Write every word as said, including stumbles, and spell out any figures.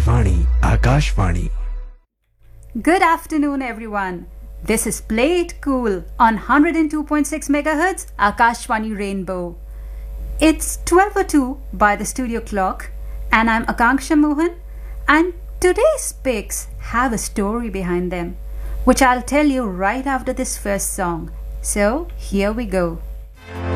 Akashvani, Akashvani. Good afternoon, everyone. This is Play It Cool on one hundred two point six megahertz Akashvani Rainbow. It's twelve oh two by the studio clock, and I'm Akanksha Mohan, and today's picks have a story behind them, which I'll tell you right after this first song. So, here we go.